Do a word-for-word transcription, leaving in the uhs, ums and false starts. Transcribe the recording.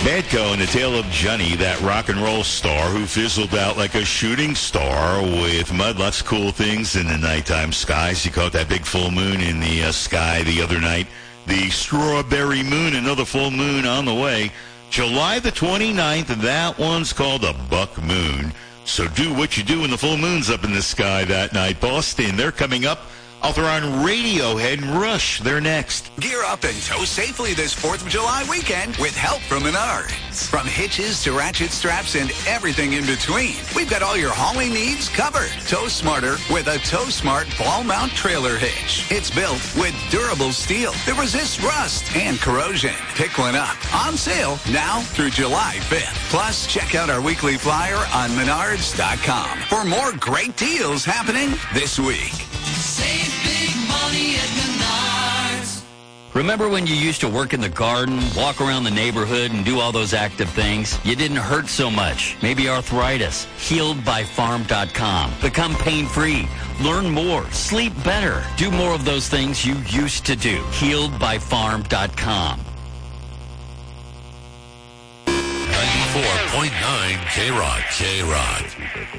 Badco and the Tale of Johnny, that rock and roll star who fizzled out like a shooting star with mud. Lots of cool things in the nighttime skies. You caught that big full moon in the uh, sky the other night. The strawberry moon, another full moon on the way. July the twenty-ninth, that one's called a buck moon. So do what you do when the full moon's up in the sky that night. Boston, they're coming up. Author on Radiohead and Rush, they're next. Gear up and tow safely this fourth of July weekend with help from Menards. From hitches to ratchet straps and everything in between, we've got all your hauling needs covered. Tow smarter with a Tow Smart ball mount trailer hitch. It's built with durable steel that resists rust and corrosion. Pick one up. On sale now through July fifth. Plus, check out our weekly flyer on menards dot com for more great deals happening this week. Save big money at Menards. Remember when you used to work in the garden, walk around the neighborhood, and do all those active things? You didn't hurt so much. Maybe arthritis. healed by farm dot com. Become pain-free. Learn more. Sleep better. Do more of those things you used to do. healed by farm dot com. ninety-four point nine K-Rock. K-Rock.